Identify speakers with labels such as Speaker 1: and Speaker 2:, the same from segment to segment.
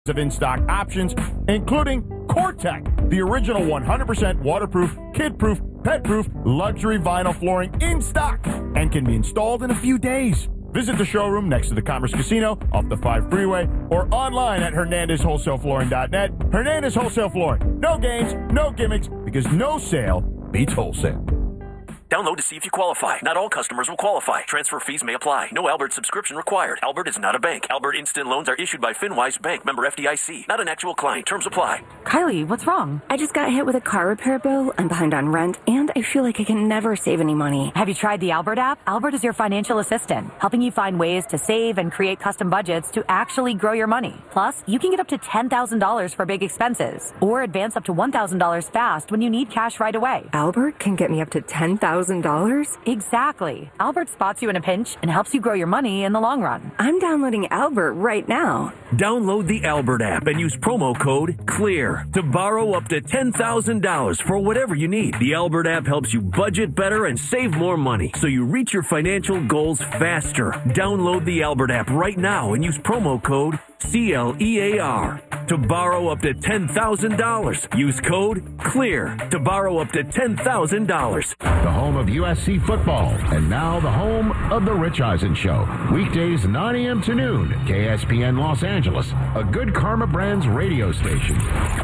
Speaker 1: of in-stock options, including CoreTech, the original 100% waterproof, kid-proof, pet-proof, luxury vinyl flooring in stock and can be installed in a few days. Visit the showroom next to the Commerce Casino off the 5 freeway or online at HernandezWholesaleFlooring.net. Hernandez Wholesale Flooring. No games, no gimmicks, because no sale beats wholesale.
Speaker 2: Download to see if you qualify. Not all customers will qualify. Transfer fees may apply. No Albert subscription required. Albert is not a bank. Albert Instant Loans are issued by FinWise Bank, member FDIC. Not an actual client. Terms apply.
Speaker 3: Kylie, what's wrong?
Speaker 4: I just got hit with a car repair bill. I'm behind on rent, and I feel like I can never save any money.
Speaker 3: Have you tried the Albert app? Albert is your financial assistant, helping you find ways to save and create custom budgets to actually grow your money. Plus, you can get up to $10,000 for big expenses, or advance up to $1,000 fast when you need cash right away.
Speaker 4: Albert can get me up to $10,000?
Speaker 3: Exactly. Albert spots you in a pinch and helps you grow your money in the long run.
Speaker 4: I'm downloading Albert right now.
Speaker 5: Download the Albert app and use promo code CLEAR to borrow up to $10,000 for whatever you need. The Albert app helps you budget better and save more money so you reach your financial goals faster. Download the Albert app right now and use promo code CLEAR to borrow up to $10,000. Use code CLEAR to borrow up to $10,000.
Speaker 6: The home of USC football, and now the home of The Rich Eisen Show. Weekdays 9 a.m. to noon, KSPN Los Angeles, a Good Karma Brands radio station.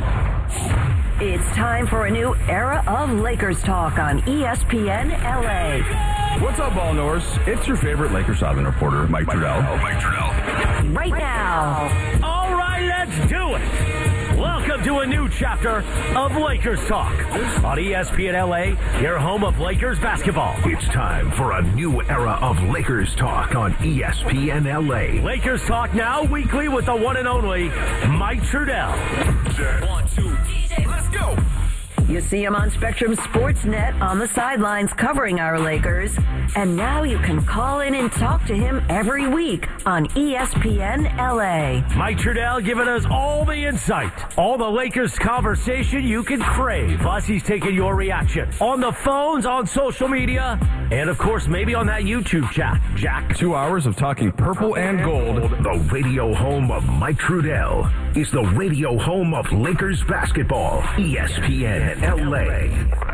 Speaker 7: It's time for a new era of Lakers talk on ESPN LA.
Speaker 8: What's up, Ball Norse? It's your favorite Lakers Southern reporter, Mike Trudell.
Speaker 7: Right now.
Speaker 5: All right, let's do it. Welcome to a new chapter of Lakers Talk on ESPN LA, your home of Lakers basketball.
Speaker 6: It's time for a new era of Lakers talk on ESPN LA.
Speaker 5: Lakers Talk now weekly with the one and only Mike Trudell.
Speaker 2: 1, 2, DJ, let's go.
Speaker 7: You see him on Spectrum Sportsnet on the sidelines covering our Lakers. And now you can call in and talk to him every week on ESPN LA.
Speaker 5: Mike Trudell giving us all the insight, all the Lakers conversation you can crave. Plus, he's taking your reaction on the phones, on social media, and of course, maybe on that YouTube chat. Jack.
Speaker 8: 2 hours of talking purple and gold.
Speaker 6: The radio home of Mike Trudell is the radio home of Lakers basketball, ESPN LA.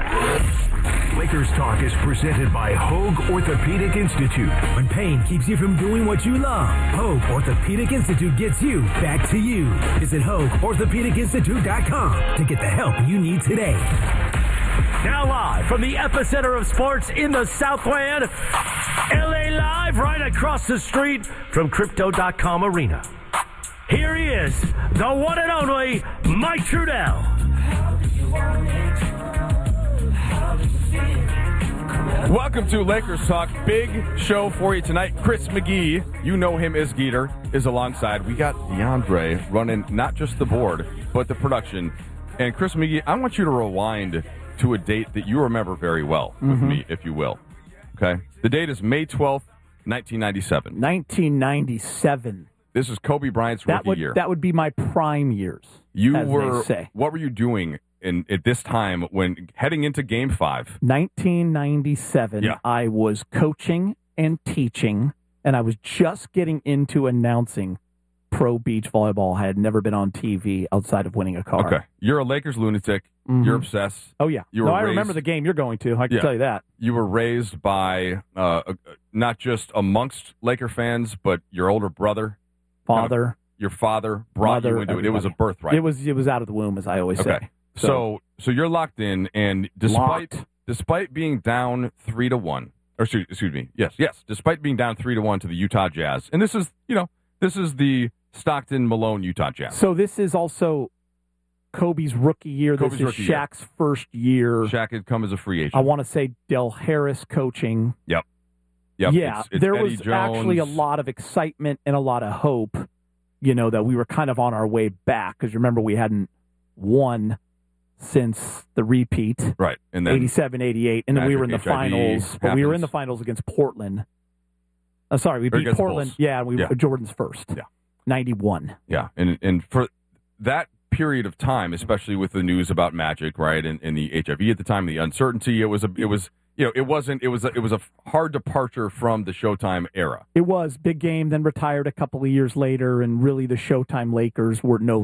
Speaker 6: Lakers Talk is presented by Hoag Orthopedic Institute.
Speaker 9: When pain keeps you from doing what you love, Hoag Orthopedic Institute gets you back to you. Visit HoagOrthopedicInstitute.com to get the help you need today.
Speaker 5: Now live from the epicenter of sports in the Southland, LA Live, right across the street from Crypto.com Arena. Here he is, the one and only Mike Trudell.
Speaker 8: Welcome to Lakers Talk. Big show for you tonight. Chris McGee, you know him as Geeter, is alongside. We got DeAndre running not just the board, but the production. And Chris McGee, I want you to rewind to a date that you remember very well with me, if you will. Okay? The date is May 12th, 1997.
Speaker 10: 1997.
Speaker 8: This is Kobe Bryant's rookie year.
Speaker 10: That would be my prime years.
Speaker 8: What were you doing at this time when heading into Game 5?
Speaker 10: 1997,
Speaker 8: yeah.
Speaker 10: I was coaching and teaching, and I was just getting into announcing pro beach volleyball. I had never been on TV outside of winning a car.
Speaker 8: Okay. You're a Lakers lunatic. Mm-hmm. You're obsessed.
Speaker 10: Oh, yeah. I remember the game you're going to. I can tell you that. You
Speaker 8: were raised by not just amongst Laker fans, but your older brother.
Speaker 10: Father.
Speaker 8: Your father brought you into it. It was a birthright.
Speaker 10: It was out of the womb, as I always say.
Speaker 8: So you're locked in, and despite being down 3-1, or excuse me, yes, despite being down 3-1 to the Utah Jazz, and this is the Stockton Malone Utah Jazz.
Speaker 10: So this is also Kobe's rookie year. This is Shaq's first year.
Speaker 8: Shaq had come as a free agent.
Speaker 10: I want to say Del Harris coaching.
Speaker 8: Yep.
Speaker 10: Yeah,
Speaker 8: it's
Speaker 10: there
Speaker 8: Eddie
Speaker 10: was
Speaker 8: Jones.
Speaker 10: Actually a lot of excitement and a lot of hope, that we were kind of on our way back. Because remember, we hadn't won since the repeat.
Speaker 8: Right. And then
Speaker 10: 87, 88. And then we were in the finals. But we were in the finals against Portland. Sorry, we beat Portland. Yeah, Jordan's first.
Speaker 8: Yeah.
Speaker 10: 91.
Speaker 8: Yeah. And for that period of time, especially with the news about Magic, right, and the HIV at the time, the uncertainty, it was it wasn't. It was a hard departure from the Showtime era.
Speaker 10: It was big game, then retired a couple of years later, and really the Showtime Lakers were no